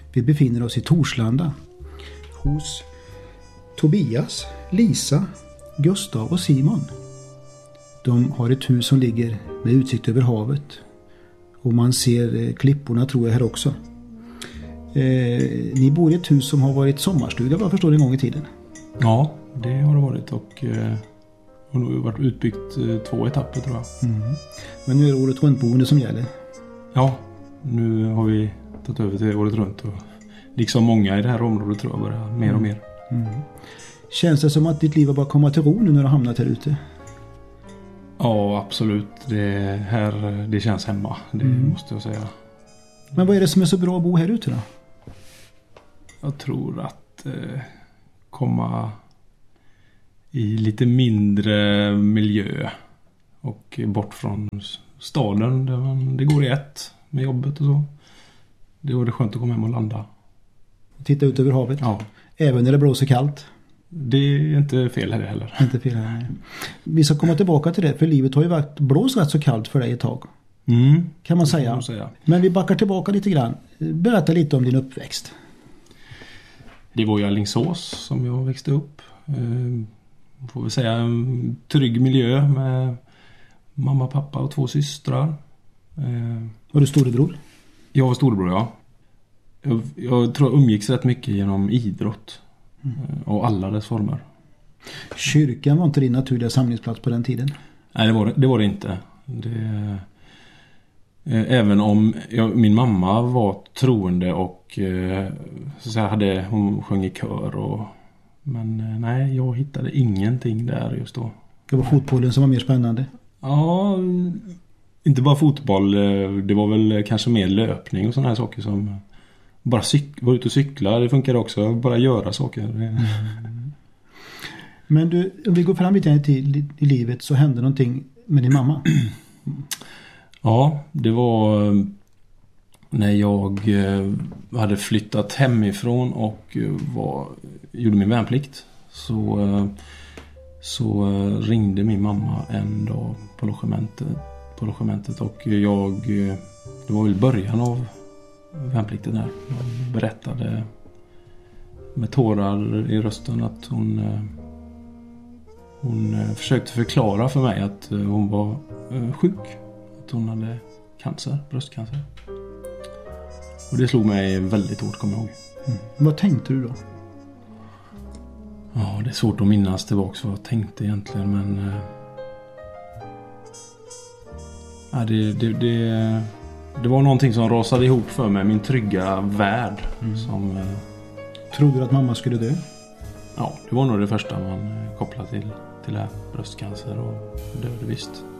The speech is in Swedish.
Vi befinner oss i Torslanda hos Tobias, Lisa, Gustav och Simon. De har ett hus som ligger med utsikt över havet. Och man ser klipporna tror jag här också. Ni bor i ett hus som har varit sommarstuga, vad jag förstår, en gång i tiden. Ja, det har det varit och har nog varit utbyggt 2 etapper tror jag. Mm. Men nu är det året runt-boende som gäller. Ja, nu har vi tagit över till året runt och liksom många i det här området tror jag börjar mer och mer. Mm. Känns det som att ditt liv har bara kommit till ro nu när du har hamnat här ute? Ja, absolut. Det känns hemma, det måste jag säga. Men vad är det som är så bra att bo här ute då? Jag tror att komma i lite mindre miljö och bort från staden där det går i ett med jobbet och så. Det var det skönt att komma hem och landa. Titta ut över havet? Ja. Även när det blåser kallt? Det är inte fel här heller. Inte fel här, nej. Vi ska komma tillbaka till det, för livet har ju blåst rätt så kallt för dig ett tag. Kan man säga. Men vi backar tillbaka lite grann. Berätta lite om din uppväxt. Det var i Alingsås som jag växte upp. Får vi säga en trygg miljö med mamma, pappa och 2 systrar. Var du storebror? Jag var storebror, ja. Jag tror jag umgicks rätt mycket genom idrott. Och alla dess former. Kyrkan var inte din naturliga samlingsplats på den tiden? Nej, det var det inte. Även om min mamma var troende och så hon sjöng i kör. Men nej, jag hittade ingenting där just då. Det var fotbollen som var mer spännande? Ja, inte bara fotboll. Det var väl kanske mer löpning och såna här saker som... Bara vara ute och cykla, det funkar också. Bara göra saker. Men du, om vi går fram lite i livet så hände någonting med din mamma. Ja, det var när jag hade flyttat hemifrån och gjorde min värnplikt. Så ringde min mamma en dag på logementet och det var väl början av värnplikten där. Hon berättade med tårar i rösten att hon försökte förklara för mig att hon var sjuk. Att hon hade cancer, bröstcancer. Och det slog mig väldigt hårt, kommer jag ihåg. Vad tänkte du då? Ja, det är svårt att minnas tillbaka vad jag tänkte egentligen, men det var någonting som rasade ihop för mig, min trygga värld. Trodde du att mamma skulle dö? Ja, det var nog det första man kopplade till det här, bröstcancer, och döde visst.